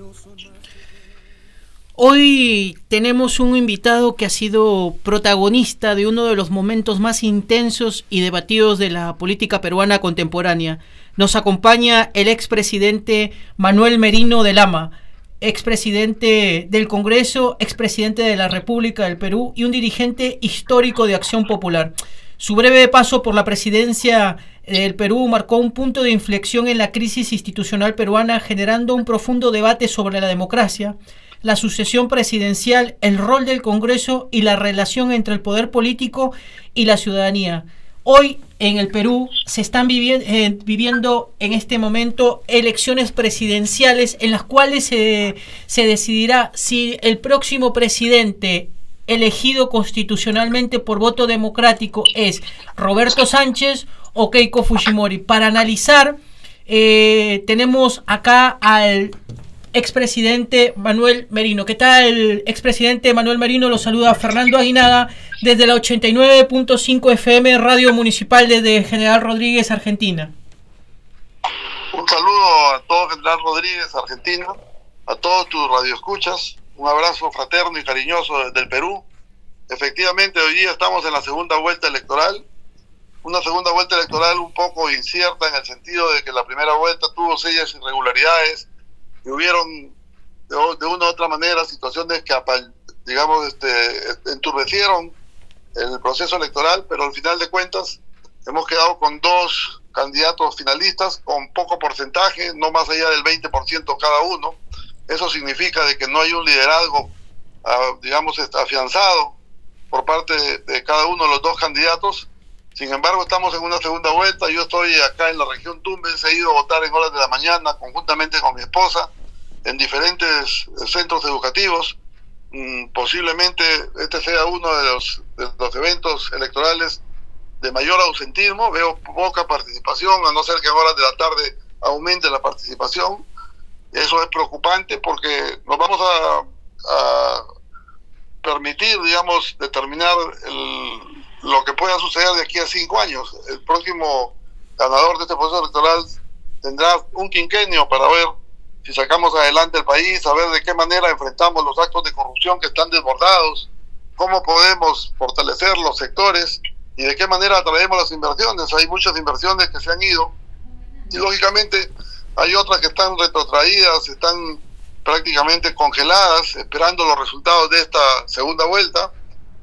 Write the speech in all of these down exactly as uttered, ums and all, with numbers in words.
Hoy tenemos un invitado que ha sido protagonista de uno de los momentos más intensos y debatidos de la política peruana contemporánea. Nos acompaña el expresidente Manuel Merino de Lama, expresidente del Congreso, expresidente de la República del Perú y un dirigente histórico de Acción Popular. Su breve paso por la presidencia del Perú marcó un punto de inflexión en la crisis institucional peruana, generando un profundo debate sobre la democracia, la sucesión presidencial, el rol del Congreso y la relación entre el poder político y la ciudadanía. Hoy en el Perú se están vivi- eh, viviendo en este momento elecciones presidenciales en las cuales se, se decidirá si el próximo presidente elegido constitucionalmente por voto democrático es Roberto Sánchez o Keiko Fujimori. Para analizar, eh, tenemos acá al expresidente Manuel Merino. ¿Qué tal, expresidente Manuel Merino? Lo saluda Fernando Aguinaga desde la ochenta y nueve punto cinco F M Radio Municipal desde General Rodríguez, Argentina. Un saludo a todo General Rodríguez, Argentina, a todos tus radioescuchas, un abrazo fraterno y cariñoso desde el Perú. Efectivamente, hoy día estamos en la segunda vuelta electoral, una segunda vuelta electoral un poco incierta en el sentido de que la primera vuelta tuvo serias irregularidades y hubieron de, de una u otra manera situaciones que, digamos, este, enturbecieron el proceso electoral, pero al final de cuentas hemos quedado con dos candidatos finalistas con poco porcentaje, no más allá del veinte por ciento cada uno. Eso significa de que no hay un liderazgo, uh, digamos, afianzado por parte de, de cada uno de los dos candidatos. Sin embargo, estamos en una segunda vuelta. Yo estoy acá en la región Tumbes, he ido a votar en horas de la mañana conjuntamente con mi esposa en diferentes centros educativos. Mm, posiblemente este sea uno de los, de los eventos electorales de mayor ausentismo. Veo poca participación, a no ser que en horas de la tarde aumente la participación. Eso es preocupante porque nos vamos a, a permitir, digamos, determinar el lo que pueda suceder de aquí a cinco años. El próximo ganador de este proceso electoral tendrá un quinquenio para ver si sacamos adelante el país, a ver de qué manera enfrentamos los actos de corrupción que están desbordados, cómo podemos fortalecer los sectores y de qué manera atraemos las inversiones. Hay muchas inversiones que se han ido y lógicamente hay otras que están retrotraídas, están prácticamente congeladas, esperando los resultados de esta segunda vuelta.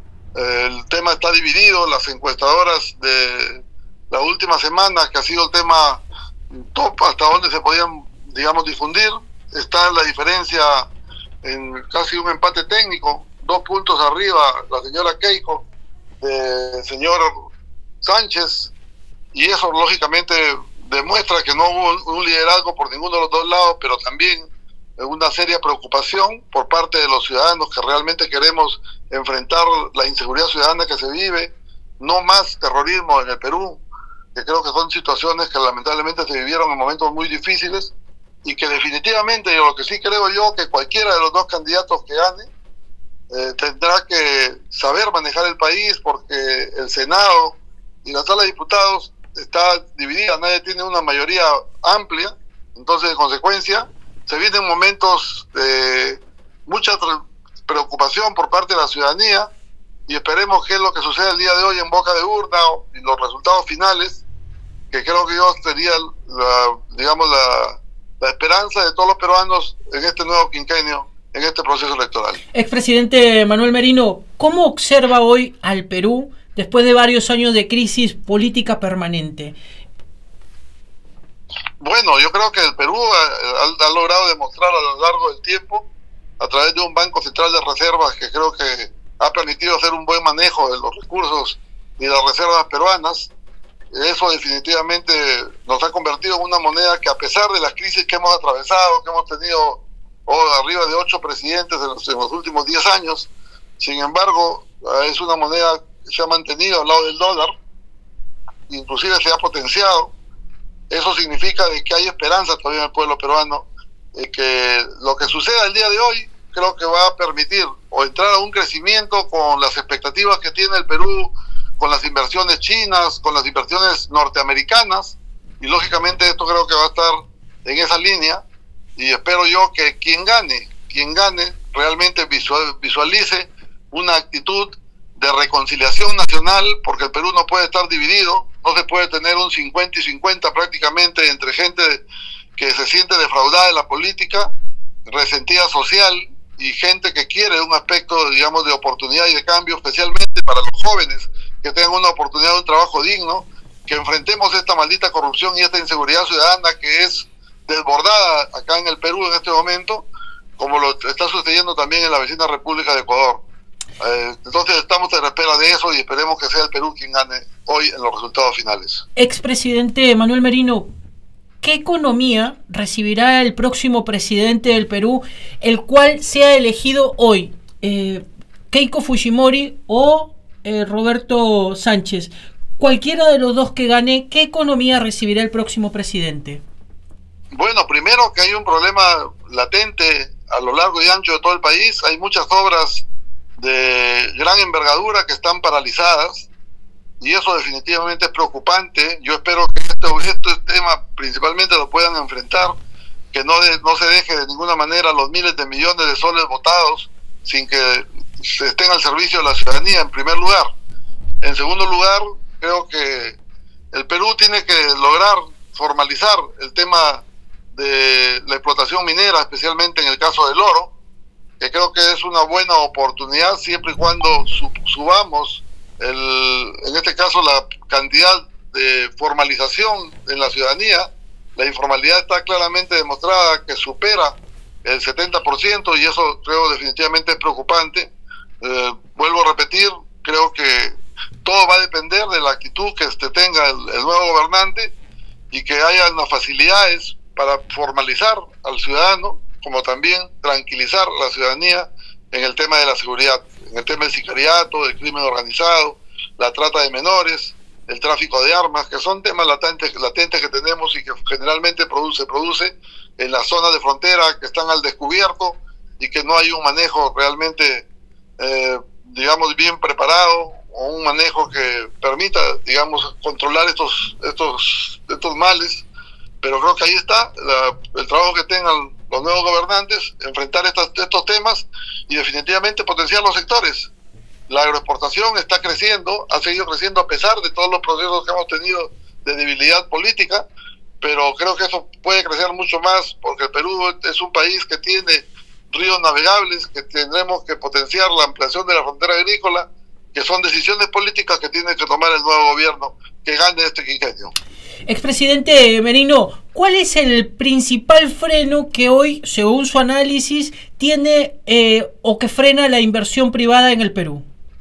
El tema está dividido, las encuestadoras de la última semana, que ha sido el tema top hasta donde se podían, digamos, difundir, está la diferencia en casi un empate técnico, dos puntos arriba la señora Keiko del señor Sánchez, y eso lógicamente demuestra que no hubo un liderazgo por ninguno de los dos lados, pero también una seria preocupación por parte de los ciudadanos que realmente queremos enfrentar la inseguridad ciudadana que se vive, no más terrorismo en el Perú, que creo que son situaciones que lamentablemente se vivieron en momentos muy difíciles y que definitivamente, yo lo que sí creo yo, que cualquiera de los dos candidatos que gane eh, tendrá que saber manejar el país, porque el Senado y la Sala de Diputados está dividida, nadie tiene una mayoría amplia, entonces en consecuencia se vienen momentos de mucha preocupación por parte de la ciudadanía y esperemos que es lo que sucede el día de hoy en boca de urna y los resultados finales, que creo que yo sería la, digamos, la, la esperanza de todos los peruanos en este nuevo quinquenio, en este proceso electoral. Expresidente Manuel Merino, ¿cómo observa hoy al Perú después de varios años de crisis política permanente? Bueno, yo creo que el Perú ha, ha logrado demostrar a lo largo del tiempo, a través de un Banco Central de Reservas que creo que ha permitido hacer un buen manejo de los recursos y las reservas peruanas. Eso definitivamente nos ha convertido en una moneda que, a pesar de las crisis que hemos atravesado, que hemos tenido oh, arriba de ocho presidentes en los, en los últimos diez años, sin embargo, es una moneda que se ha mantenido al lado del dólar, inclusive se ha potenciado. Eso significa de que hay esperanza todavía en el pueblo peruano, eh, que lo que suceda el día de hoy creo que va a permitir o entrar a un crecimiento con las expectativas que tiene el Perú, con las inversiones chinas, con las inversiones norteamericanas, y lógicamente esto creo que va a estar en esa línea, y espero yo que quien gane, quien gane realmente visual, visualice una actitud de reconciliación nacional, porque el Perú no puede estar dividido, no se puede tener un cincuenta y cincuenta prácticamente entre gente que se siente defraudada de la política, resentida social, y gente que quiere un aspecto, digamos, de oportunidad y de cambio, especialmente para los jóvenes, que tengan una oportunidad de un trabajo digno, que enfrentemos esta maldita corrupción y esta inseguridad ciudadana que es desbordada acá en el Perú en este momento, como lo está sucediendo también en la vecina República de Ecuador. Eh, entonces estamos a la espera de eso y esperemos que sea el Perú quien gane hoy en los resultados finales. Expresidente Manuel Merino, ¿qué economía recibirá el próximo presidente del Perú, el cual sea elegido hoy? Eh, ¿Keiko Fujimori o eh, Roberto Sánchez? Cualquiera de los dos que gane, ¿qué economía recibirá el próximo presidente? Bueno, primero que hay un problema latente a lo largo y ancho de todo el país. Hay muchas obras de gran envergadura que están paralizadas y eso definitivamente es preocupante. Yo espero que este, este tema principalmente lo puedan enfrentar, que no, de, no se deje de ninguna manera los miles de millones de soles votados sin que se estén al servicio de la ciudadanía, en primer lugar. En segundo lugar, creo que el Perú tiene que lograr formalizar el tema de la explotación minera, especialmente en el caso del oro, que creo que es una buena oportunidad siempre y cuando sub, subamos, el, en este caso, la cantidad de formalización en la ciudadanía. La informalidad está claramente demostrada que supera el setenta por ciento y eso creo definitivamente es preocupante. Eh, vuelvo a repetir, creo que todo va a depender de la actitud que este tenga el, el nuevo gobernante y que haya unas facilidades para formalizar al ciudadano, como también tranquilizar a la ciudadanía en el tema de la seguridad, en el tema del sicariato, del crimen organizado, la trata de menores, el tráfico de armas, que son temas latentes, latentes que tenemos y que generalmente produce, produce en las zonas de frontera que están al descubierto y que no hay un manejo realmente, eh, digamos, bien preparado o un manejo que permita, digamos, controlar estos, estos, estos males. Pero creo que ahí está la, el trabajo que tengan los nuevos gobernantes, enfrentar estas, estos temas y definitivamente potenciar los sectores. La agroexportación está creciendo, ha seguido creciendo a pesar de todos los procesos que hemos tenido de debilidad política, pero creo que eso puede crecer mucho más porque el Perú es un país que tiene ríos navegables, que tendremos que potenciar la ampliación de la frontera agrícola, que son decisiones políticas que tiene que tomar el nuevo gobierno que gane este quinquenio. Expresidente Merino, ¿cuál es el principal freno que hoy, según su análisis, tiene eh, o que frena la inversión privada en el Perú?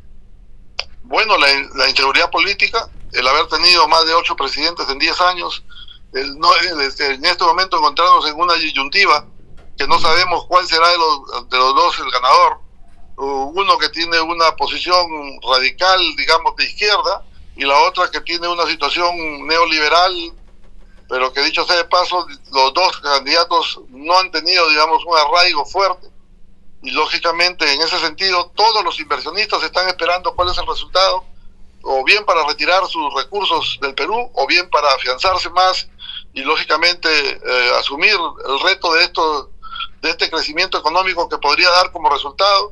Bueno, la, la inseguridad política, el haber tenido más de ocho presidentes en diez años, el no, el, en este momento encontrarnos en una disyuntiva que no sabemos cuál será de los, de los dos el ganador. Uno que tiene una posición radical, digamos, de izquierda, y la otra que tiene una situación neoliberal, pero que dicho sea de paso, los dos candidatos no han tenido, digamos, un arraigo fuerte, y lógicamente en ese sentido todos los inversionistas están esperando cuál es el resultado, o bien para retirar sus recursos del Perú, o bien para afianzarse más y lógicamente eh, asumir el reto de esto, de este crecimiento económico que podría dar como resultado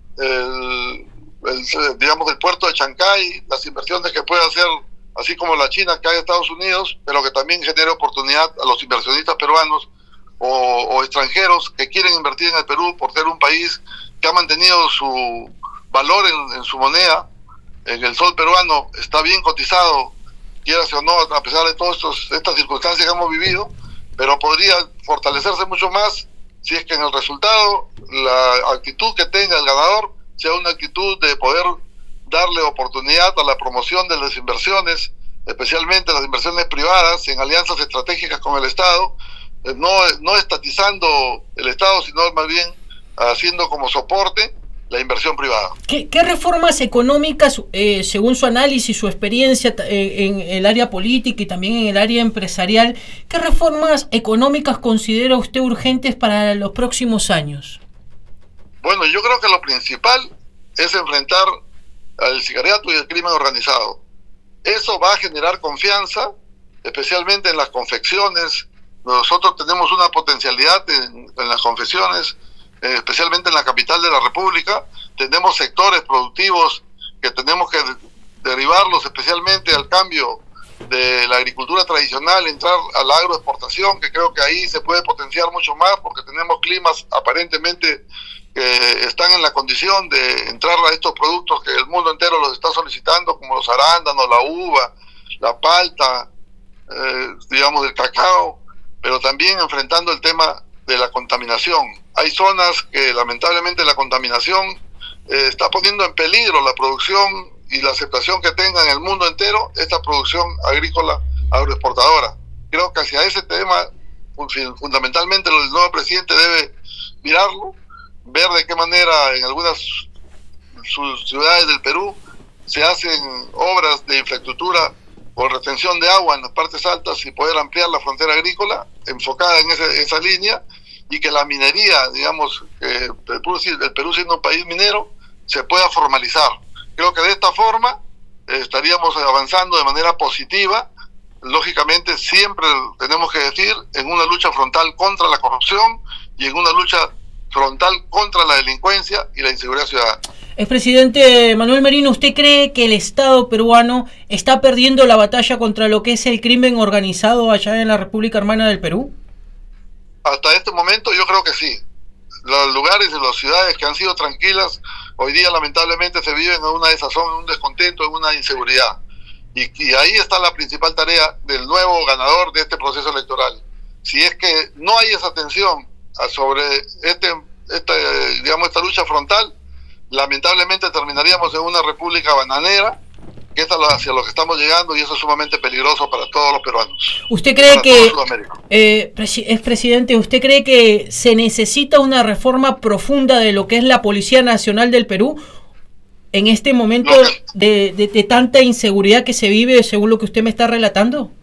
el El, digamos, el puerto de Chancay, las inversiones que puede hacer, así como la China que hay en Estados Unidos, pero que también genere oportunidad a los inversionistas peruanos o, o extranjeros que quieren invertir en el Perú por ser un país que ha mantenido su valor en, en su moneda. En el sol peruano está bien cotizado, quieras o no, a pesar de todas estas circunstancias que hemos vivido, pero podría fortalecerse mucho más si es que en el resultado la actitud que tenga el ganador sea una actitud de poder darle oportunidad a la promoción de las inversiones, especialmente las inversiones privadas en alianzas estratégicas con el Estado, eh, no, no estatizando el Estado, sino más bien haciendo como soporte la inversión privada. ¿Qué, qué reformas económicas, eh, según su análisis, su experiencia eh, en el área política y también en el área empresarial, qué reformas económicas considera usted urgentes para los próximos años? Bueno, yo creo que lo principal es enfrentar al sicariato y el crimen organizado. Eso va a generar confianza, especialmente en las confecciones Nosotros tenemos una potencialidad en, en las confesiones, eh, especialmente en la capital de la República. Tenemos sectores productivos que tenemos que derivarlos especialmente al cambio de la agricultura tradicional, entrar a la agroexportación, que creo que ahí se puede potenciar mucho más porque tenemos climas aparentemente que están en la condición de entrar a estos productos que el mundo entero los está solicitando, como los arándanos, la uva, la palta, eh, digamos el cacao, pero también enfrentando el tema de la contaminación. Hay zonas que lamentablemente la contaminación eh, está poniendo en peligro la producción y la aceptación que tenga en el mundo entero esta producción agrícola agroexportadora. Creo que hacia ese tema fundamentalmente el nuevo presidente debe mirarlo, ver de qué manera en algunas ciudades del Perú se hacen obras de infraestructura con retención de agua en las partes altas y poder ampliar la frontera agrícola enfocada en ese, esa línea, y que la minería, digamos, que el Perú, el Perú siendo un país minero, se pueda formalizar. Creo que de esta forma eh, estaríamos avanzando de manera positiva. Lógicamente siempre tenemos que decir en una lucha frontal contra la corrupción y en una lucha frontal contra la delincuencia y la inseguridad ciudadana. Expresidente Manuel Merino, ¿usted cree que el Estado peruano está perdiendo la batalla contra lo que es el crimen organizado allá en la República Hermana del Perú? Hasta este momento yo creo que sí. Los lugares y las ciudades que han sido tranquilas, hoy día lamentablemente se viven en una desazón, en un descontento, en una inseguridad. Y, y ahí está la principal tarea del nuevo ganador de este proceso electoral. Si es que no hay esa atención sobre este, este, digamos, esta lucha frontal, lamentablemente terminaríamos en una república bananera, que es hacia lo que estamos llegando, y eso es sumamente peligroso para todos los peruanos. ¿Usted cree que, eh, expresidente, usted cree que se necesita una reforma profunda de lo que es la Policía Nacional del Perú en este momento que, de, de, de tanta inseguridad que se vive, según lo que usted me está relatando?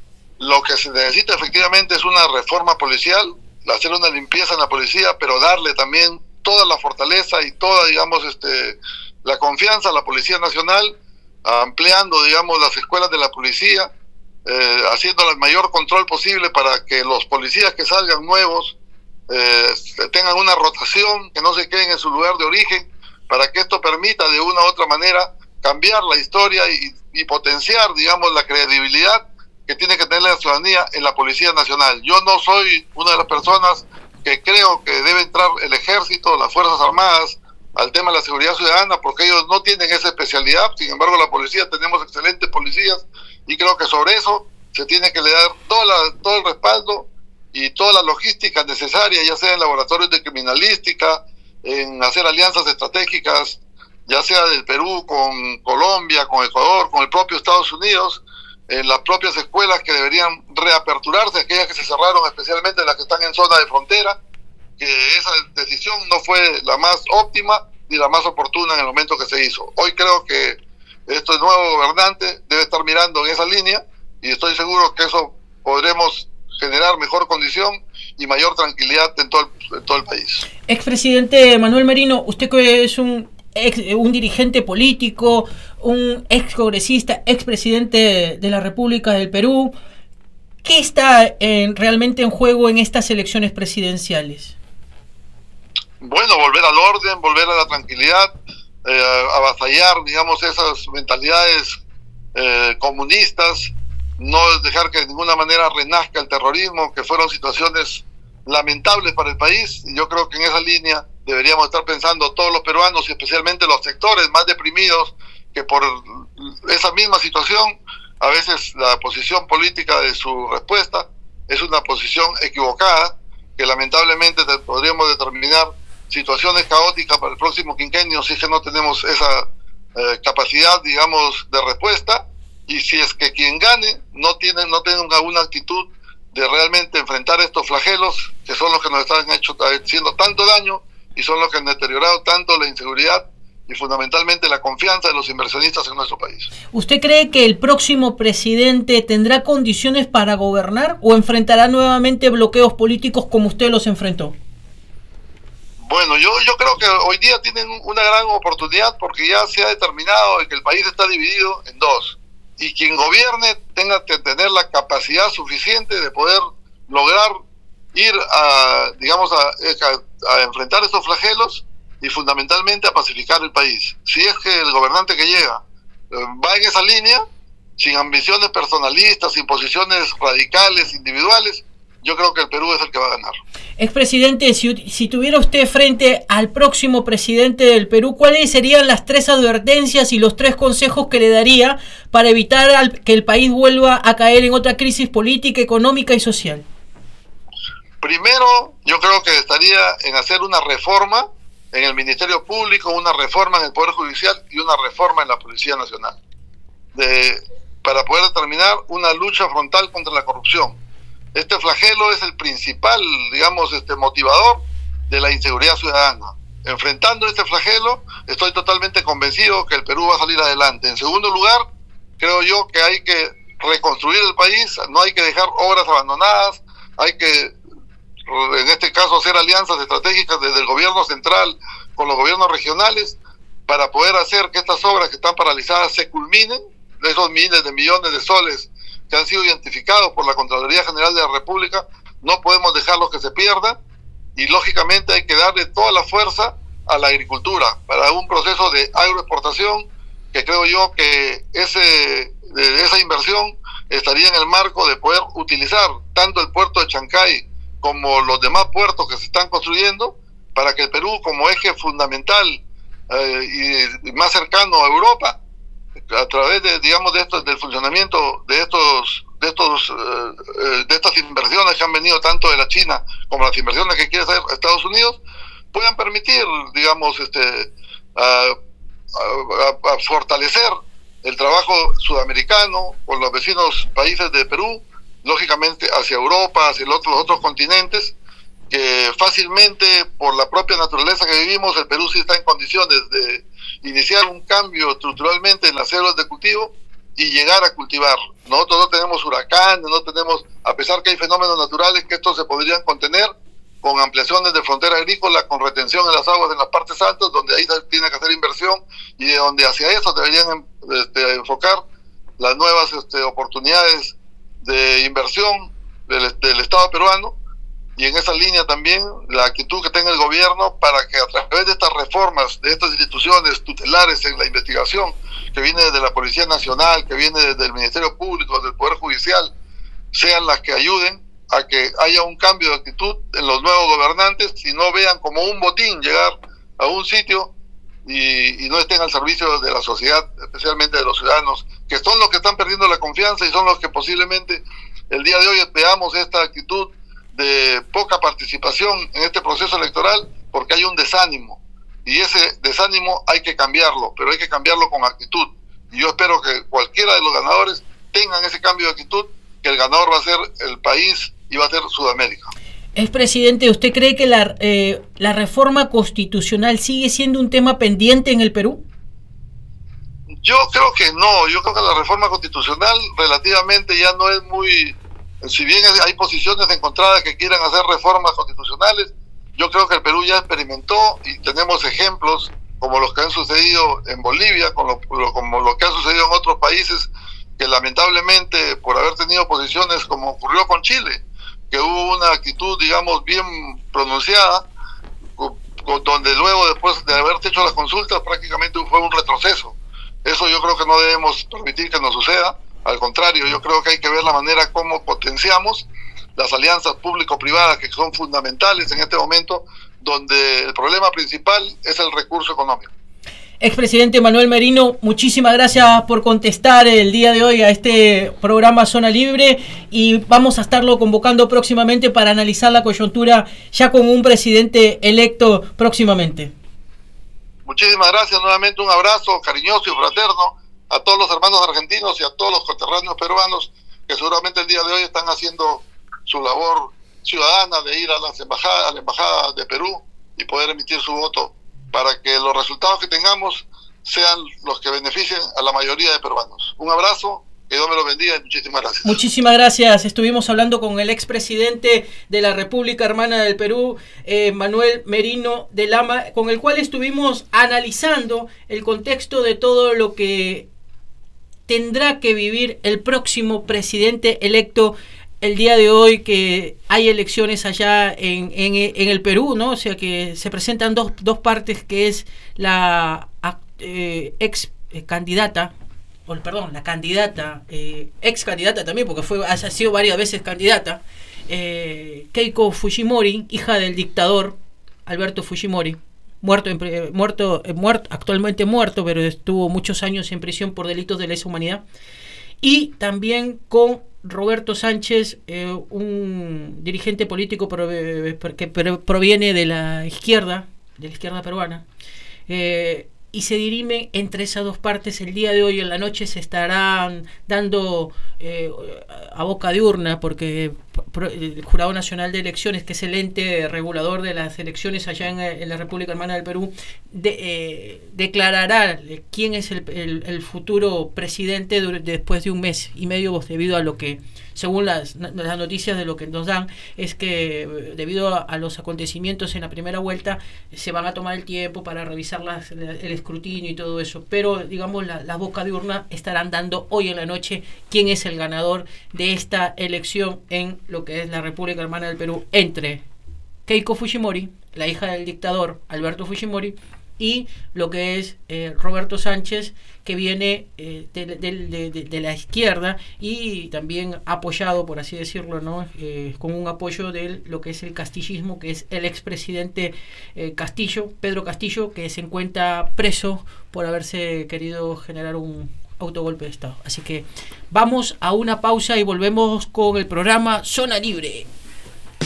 Lo que se necesita efectivamente es una reforma policial, hacer una limpieza en la policía, pero darle también toda la fortaleza y toda, digamos, este, la confianza a la Policía Nacional, ampliando, digamos, las escuelas de la policía, eh, haciendo el mayor control posible para que los policías que salgan nuevos eh, tengan una rotación, que no se queden en su lugar de origen, para que esto permita de una u otra manera cambiar la historia y, y potenciar, digamos, la credibilidad que tiene que tener la ciudadanía en la Policía Nacional. Yo no soy una de las personas que creo que debe entrar el Ejército, las Fuerzas Armadas, al tema de la seguridad ciudadana, porque ellos no tienen esa especialidad. Sin embargo, la policía, tenemos excelentes policías, y creo que sobre eso se tiene que le dar todo, la, todo el respaldo y toda la logística necesaria, ya sea en laboratorios de criminalística, en hacer alianzas estratégicas, ya sea del Perú con Colombia, con Ecuador, con el propio Estados Unidos, en las propias escuelas que deberían reaperturarse, aquellas que se cerraron, especialmente las que están en zona de frontera, que esa decisión no fue la más óptima ni la más oportuna en el momento que se hizo. Hoy creo que este nuevo gobernante debe estar mirando en esa línea, y estoy seguro que eso podremos generar mejor condición y mayor tranquilidad en todo el, en todo el país. Expresidente Manuel Merino, usted que es un ex, un dirigente político, un ex congresista, expresidente de la República del Perú, ¿qué está en, realmente en juego en estas elecciones presidenciales? Bueno, volver al orden, volver a la tranquilidad, eh, avasallar, digamos, esas mentalidades eh, comunistas, no dejar que de ninguna manera renazca el terrorismo, que fueron situaciones lamentables para el país, y yo creo que en esa línea deberíamos estar pensando todos los peruanos, y especialmente los sectores más deprimidos, que por esa misma situación, a veces la posición política de su respuesta es una posición equivocada, que lamentablemente podríamos determinar situaciones caóticas para el próximo quinquenio si es que no tenemos esa eh, capacidad, digamos, de respuesta, y si es que quien gane no tiene, no tenga una actitud de realmente enfrentar estos flagelos, que son los que nos están hecho, haciendo tanto daño, y son los que han deteriorado tanto la inseguridad y fundamentalmente la confianza de los inversionistas en nuestro país. ¿Usted cree que el próximo presidente tendrá condiciones para gobernar o enfrentará nuevamente bloqueos políticos como usted los enfrentó? Bueno, yo, yo creo que hoy día tienen una gran oportunidad, porque ya se ha determinado que el país está dividido en dos, y quien gobierne tenga que tener la capacidad suficiente de poder lograr ir a, digamos, a, a, a enfrentar estos flagelos y fundamentalmente a pacificar el país. Si es que el gobernante que llega eh, va en esa línea, sin ambiciones personalistas, sin posiciones radicales, individuales, yo creo que el Perú es el que va a ganar. Expresidente, si, si tuviera usted frente al próximo presidente del Perú, ¿cuáles serían las tres advertencias y los tres consejos que le daría para evitar al, que el país vuelva a caer en otra crisis política, económica y social? Primero, yo creo que estaría en hacer una reforma en el Ministerio Público, una reforma en el Poder Judicial y una reforma en la Policía Nacional, de, para poder determinar una lucha frontal contra la corrupción. Este flagelo es el principal, digamos, este motivador de la inseguridad ciudadana. Enfrentando este flagelo, estoy totalmente convencido que el Perú va a salir adelante. En segundo lugar, creo yo que hay que reconstruir el país, no hay que dejar obras abandonadas, hay que, en este caso, hacer alianzas estratégicas desde el gobierno central con los gobiernos regionales para poder hacer que estas obras que están paralizadas se culminen, de esos miles de millones de soles que han sido identificados por la Contraloría General de la República, no podemos dejarlos que se pierdan, y lógicamente hay que darle toda la fuerza a la agricultura para un proceso de agroexportación, que creo yo que ese, de esa inversión estaría en el marco de poder utilizar tanto el puerto de Chancay como los demás puertos que se están construyendo, para que el Perú, como eje fundamental eh, y más cercano a Europa, a través de, digamos, de esto, del funcionamiento de estos de estos eh, de estas inversiones que han venido tanto de la China como las inversiones que quiere hacer Estados Unidos, puedan permitir, digamos, este a, a, a fortalecer el trabajo sudamericano con los vecinos países de Perú, lógicamente hacia Europa, hacia los otros, los otros continentes, que fácilmente, por la propia naturaleza que vivimos, el Perú sí está en condiciones de iniciar un cambio estructuralmente en las células de cultivo y llegar a cultivar. Nosotros no tenemos huracanes, no tenemos, a pesar que hay fenómenos naturales que estos se podrían contener con ampliaciones de frontera agrícola, con retención en las aguas en las partes altas, donde ahí tiene que hacer inversión y de donde hacia eso deberían este, enfocar las nuevas este, oportunidades de inversión del, del Estado peruano. Y en esa línea también la actitud que tenga el gobierno para que a través de estas reformas, de estas instituciones tutelares en la investigación, que viene desde la Policía Nacional, que viene desde el Ministerio Público, del Poder Judicial, sean las que ayuden a que haya un cambio de actitud en los nuevos gobernantes y no vean como un botín llegar a un sitio y, y no estén al servicio de la sociedad, especialmente de los ciudadanos, que son los que están perdiendo la confianza y son los que posiblemente el día de hoy veamos esta actitud de poca participación en este proceso electoral, porque hay un desánimo, y ese desánimo hay que cambiarlo, pero hay que cambiarlo con actitud, y yo espero que cualquiera de los ganadores tengan ese cambio de actitud, que el ganador va a ser el país y va a ser Sudamérica. Expresidente, ¿usted cree que la, eh, la reforma constitucional sigue siendo un tema pendiente en el Perú? Yo creo que no, yo creo que la reforma constitucional relativamente ya no es muy... Si bien hay posiciones encontradas que quieran hacer reformas constitucionales, yo creo que el Perú ya experimentó y tenemos ejemplos como los que han sucedido en Bolivia, como lo, como lo que ha sucedido en otros países, que lamentablemente por haber tenido posiciones como ocurrió con Chile, que hubo una actitud, digamos, bien pronunciada, donde luego después de haberse hecho las consultas prácticamente fue un retroceso. Eso yo creo que no debemos permitir que nos suceda. Al contrario, yo creo que hay que ver la manera como potenciamos las alianzas público-privadas, que son fundamentales en este momento, donde el problema principal es el recurso económico. Expresidente Manuel Merino, muchísimas gracias por contestar el día de hoy a este programa Zona Libre, y vamos a estarlo convocando próximamente para analizar la coyuntura ya con un presidente electo próximamente. Muchísimas gracias, nuevamente un abrazo cariñoso y fraterno a todos los hermanos argentinos y a todos los coterráneos peruanos que seguramente el día de hoy están haciendo su labor ciudadana de ir a las embajadas, a la embajada de Perú y poder emitir su voto para que los resultados que tengamos sean los que beneficien a la mayoría de peruanos. Un abrazo, que Dios me lo bendiga y muchísimas gracias. Muchísimas gracias. Estuvimos hablando con el expresidente de la República Hermana del Perú, eh, Manuel Merino de Lama, con el cual estuvimos analizando el contexto de todo lo que tendrá que vivir el próximo presidente electo el día de hoy que hay elecciones allá en, en, en el Perú, ¿no? O sea que se presentan dos, dos partes, que es la eh, ex eh, candidata, o perdón, la candidata, eh, ex candidata también, porque fue, ha sido varias veces candidata, eh, Keiko Fujimori, hija del dictador Alberto Fujimori, muerto, en, eh, muerto, eh, muerto, actualmente muerto, pero estuvo muchos años en prisión por delitos de lesa humanidad. Y también con Roberto Sánchez, eh, un dirigente político pro, eh, que proviene de la izquierda, de la izquierda peruana, eh, y se dirimen entre esas dos partes. El día de hoy en la noche se estarán dando eh, a boca de urna, porque el Jurado Nacional de Elecciones, que es el ente regulador de las elecciones allá en, en la República Hermana del Perú, de, eh, declarará quién es el, el, el futuro presidente después de un mes y medio, debido a lo que, según las, las noticias de lo que nos dan, es que debido a, a los acontecimientos en la primera vuelta se van a tomar el tiempo para revisar las, el escrutinio y todo eso, pero digamos la, la boca de urna estarán dando hoy en la noche quién es el ganador de esta elección en lo que es la República Hermana del Perú, entre Keiko Fujimori, la hija del dictador Alberto Fujimori, y lo que es eh, Roberto Sánchez, que viene eh, de, de, de, de la izquierda y también apoyado, por así decirlo, ¿no? Eh, con un apoyo de lo que es el castillismo, que es el expresidente eh, Castillo, Pedro Castillo, que se encuentra preso por haberse querido generar un autogolpe de Estado. Así que vamos a una pausa y volvemos con el programa Zona Libre.